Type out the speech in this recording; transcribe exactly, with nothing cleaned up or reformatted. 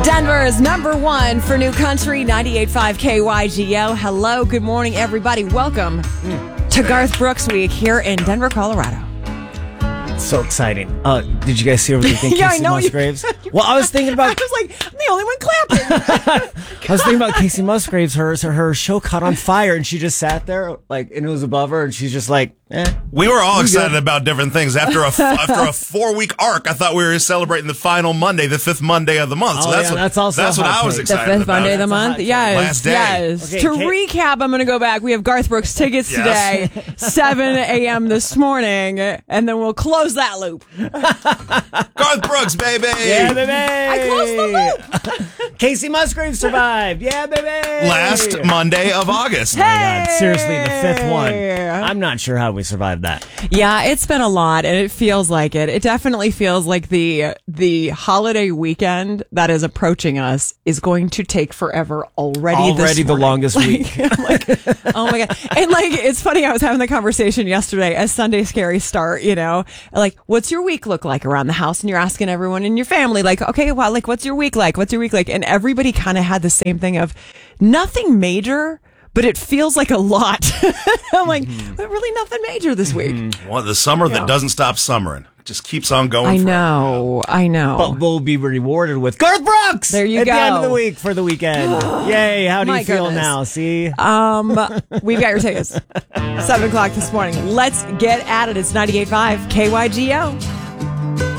Denver's number one for new country, ninety-eight point five K Y G O. Hello, good morning, everybody. Welcome mm. to Garth Brooks Week here in Denver, Colorado. So exciting. Uh, did you guys see what you think yeah, Casey I know Musgraves? You, well, I was thinking about... I was like, I'm the only one clapping. I was thinking about Casey Musgraves. Her, her show caught on fire, and she just sat there, like, and it was above her, and she's just like, eh. We were all excited good. about different things. After a after a four week arc, I thought we were celebrating the final Monday, the fifth Monday of the month. So oh, that's yeah, what that's also that's what I was take. excited The fifth about. Monday of the That's month. Yes, Last day. yes. Okay, to Kate- recap, I'm going to go back. We have Garth Brooks tickets Yes. today, seven a.m. this morning, and then we'll close that loop. Garth Brooks, baby. Yeah, baby. I closed the loop. Casey Musgraves survived. Yeah, baby. Last Monday of August. Oh, my God. Seriously, the fifth one. Hey. I'm not sure how we survived that. Yeah, it's been a lot, and it feels like it. It definitely feels like the the holiday weekend that is approaching us is going to take forever already. Already this the morning. longest Like, week. I'm like, oh my God. And like, it's funny, I was having the conversation yesterday as Sunday Scaries start, you know, like, what's your week look like around the house? And you're asking everyone in your family, like, okay, well, like, what's your week like? What's your week like? And everybody kind of had the same thing of nothing major, but it feels like a lot. I'm like, Mm-hmm. but really nothing major this week. Well, the summer Yeah. that doesn't stop summering. Just keeps on going. I forever. know, I know. But we'll be rewarded with Garth Brooks. There you at go. the end of the week for the weekend. Yay! How do My you feel goodness. now? See, Um, we've got your tickets. Seven o'clock this morning. Let's get at it. It's ninety-eight point five K Y G O.